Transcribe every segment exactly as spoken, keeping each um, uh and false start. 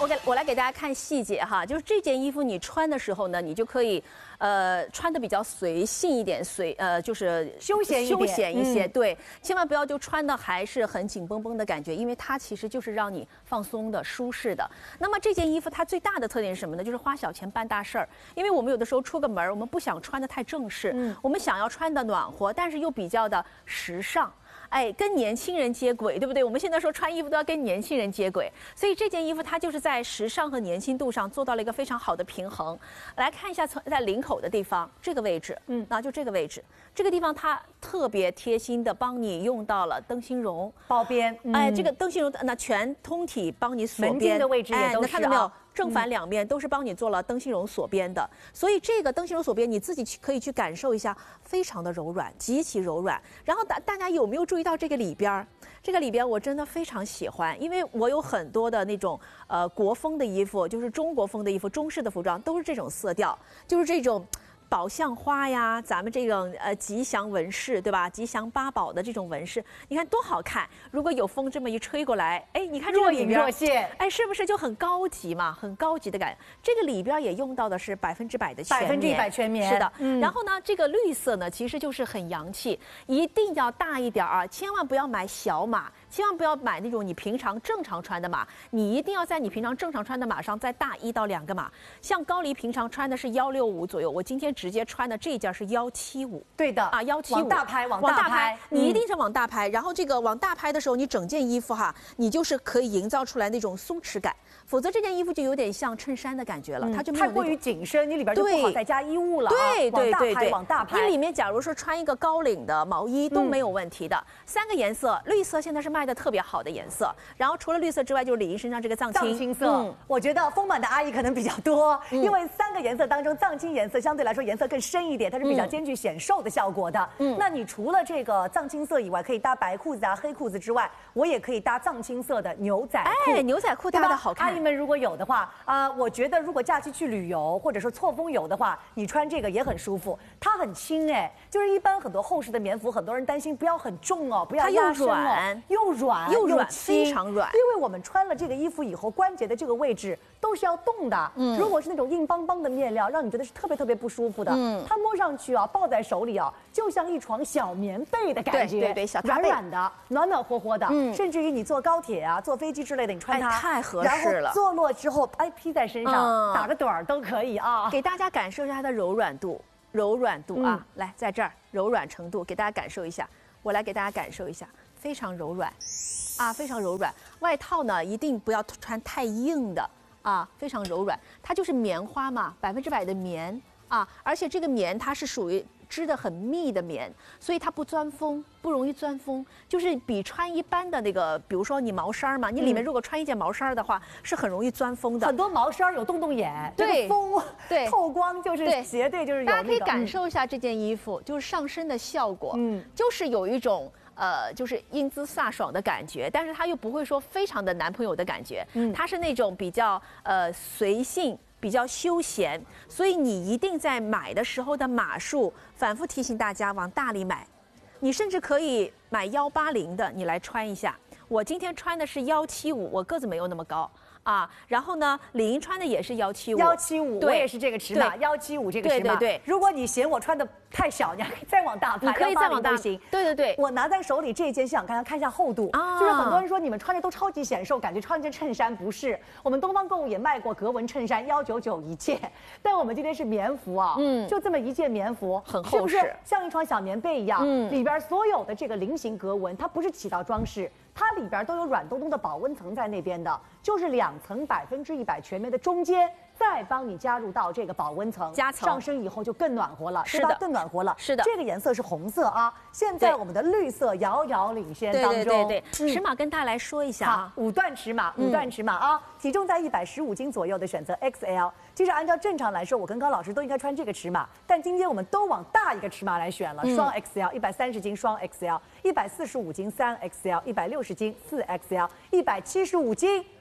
我给我来给大家看细节哈，就是这件衣服你穿的时候呢，你就可以，呃，穿的比较随性一点，随呃就是休闲一点休闲一些， 嗯、 对，千万不要就穿的还是很紧绷绷的感觉，因为它其实就是让你放松的、舒适的。那么这件衣服它最大的特点是什么呢？就是花小钱办大事儿，因为我们有的时候出个门，我们不想穿的太正式，嗯、我们想要穿的暖和，但是又比较的时尚。哎，跟年轻人接轨，对不对？我们现在说穿衣服都要跟年轻人接轨，所以这件衣服它就是在时尚和年轻度上做到了一个非常好的平衡。来看一下，从在领口的地方这个位置，嗯，那就这个位置，这个地方它特别贴心的帮你用到了灯芯绒包边， 嗯、哎，这个灯芯绒那全通体帮你锁边， 门襟的位置也都是、啊哎、 那看到没有？正反两面都是帮你做了灯芯绒锁边的，所以这个灯芯绒锁边你自己去可以去感受一下，非常的柔软，极其柔软。然后大大家有没有注意到这个里边？这个里边我真的非常喜欢，因为我有很多的那种呃国风的衣服，就是中国风的衣服、中式的服装都是这种色调，就是这种。宝相花呀，咱们这种呃吉祥纹饰，对吧？吉祥八宝的这种纹饰，你看多好看！如果有风这么一吹过来，哎，你看这个里边， 若隐若现， 哎，是不是就很高级嘛？很高级的感觉。这个里边也用到的是百分之百的全棉， 百分之一百全棉， 是的。嗯、然后呢，这个绿色呢，其实就是很洋气，一定要大一点啊，千万不要买小码。千万不要买那种你平常正常穿的码，你一定要在你平常正常穿的码上再大一到两个码。像高黎平常穿的是幺六五左右，我今天直接穿的这件是幺七五。 对的啊，幺七五。 往大拍，往大拍， 你一定是往大拍。然后这个往大拍的时候，你整件衣服哈，你就是可以营造出来那种松弛感，否则这件衣服就有点像衬衫的感觉了，嗯、它就没有太过于紧身，你里边就不好再加衣物了、啊。 对对对对， 往大拍， 你里面假如说穿一个高领的毛衣都没有问题的。嗯、三个颜色，绿色现在是卖的特别好的颜色。颜色，然后除了绿色之外，就是李莹身上这个藏青。 藏青色，嗯、我觉得丰满的阿姨可能比较多，嗯、因为三个颜色当中，藏青颜色相对来说颜色更深一点，它是比较兼具显瘦的效果的。嗯，那你除了这个藏青色以外，可以搭白裤子啊、黑裤子之外，我也可以搭藏青色的牛仔裤。 哎，牛仔裤搭的好看。 阿姨们如果有的话，啊、呃，我觉得如果假期去旅游或者说错峰游的话，你穿这个也很舒服。它很轻哎，就是一般很多厚实的棉服，很多人担心不要很重哦，不要压身哦，又软又软，非常软。 因为我们穿了这个衣服以后，关节的这个位置都是要动的。嗯，如果是那种硬邦邦的面料，让你觉得是特别特别不舒服的。嗯，它摸上去啊，抱在手里啊，就像一床小棉被的感觉。 对对对，小软软的，暖暖和和的。嗯，甚至于你坐高铁啊、坐飞机之类的，你穿它、 哎、太合适了。 然后坐落之后，哎，披在身上，嗯、打个盹儿都可以啊。 给大家感受一下它的柔软度，柔软度啊，嗯、来在这儿柔软程度，给大家感受一下。我来给大家感受一下，非常柔软。啊，非常柔软。外套呢，一定不要穿太硬的啊，非常柔软。它就是棉花嘛，百分之百的棉啊，而且这个棉它是属于织得很密的棉，所以它不钻风，不容易钻风，就是比穿一般的那个，比如说你毛衫嘛，你里面如果穿一件毛衫的话，嗯、是很容易钻风的。 很多毛衫有洞洞眼， 对， 风对透光就是绝对就是有、那个。 大家可以感受一下这件衣服，就是上身的效果，嗯，就是有一种。呃，就是英姿飒爽的感觉，但是它又不会说非常的男朋友的感觉，嗯，它是那种比较呃随性、比较休闲，所以你一定在买的时候的码数反复提醒大家往大里买，你甚至可以买幺八零的，你来穿一下。我今天穿的是幺七五，我个子没有那么高。啊，然后呢，李莹穿的也是幺七五， 幺七五，我也是这个尺码，幺七五这个尺码。 对对对， 如果你嫌我穿的太小，你还可以再往大拍， 你可以再往大行。 对对对， 我拿在手里这一件，想看看看一下厚度啊，就是很多人说你们穿的都超级显瘦，感觉穿一件衬衫，不是？我们东方购物也卖过格纹衬衫，幺九九一件，但我们今天是棉服啊，嗯，就这么一件棉服， 很厚实， 是不是像一床小棉被一样？嗯，里边所有的这个菱形格纹，它不是起到装饰。它里边都有软咚咚的保温层在那边的，就是两层百分之一百全棉的中间，再帮你加入到这个保温层， 加层上身以后就更暖和了， 是的， 更暖和了。 是的， 这个颜色是红色啊，现在我们的绿色遥遥领先当中。 对对对对，尺码跟大家来说一下啊， 五段尺码，五段尺码啊，体重在一百十五斤左右的选择 X L。其实按照正常来说，我跟高老师都应该穿这个尺码，但今天我们都往大一个尺码来选了，双 X L， 一百三十斤双 X L， 一百四十五斤三 X L， 一百六十斤四 X L， 一百七十五斤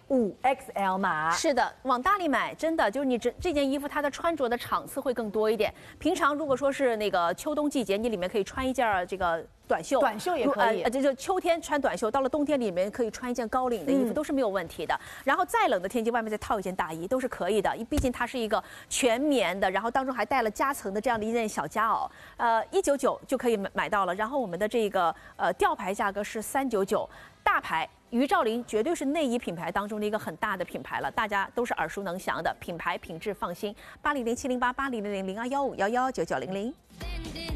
五 X L 码。 是的，往大里买，真的就是你这这件衣服，它的穿着的场次会更多一点。平常如果说是那个秋冬季节，你里面可以穿一件这个短袖， 短袖也可以， 呃，这就秋天穿短袖，到了冬天里面可以穿一件高领的衣服，嗯、都是没有问题的。然后再冷的天气，外面再套一件大衣都是可以的，毕竟它是一个全棉的，然后当中还带了夹层的这样的一件小夹袄，呃，一九九就可以买买到了。然后我们的这个呃吊牌价格是三九九，大牌。于兆林绝对是内衣品牌当中的一个很大的品牌了，大家都是耳熟能详的品牌，品质放心。八零零七零八八零零零零二幺五幺幺九九零零。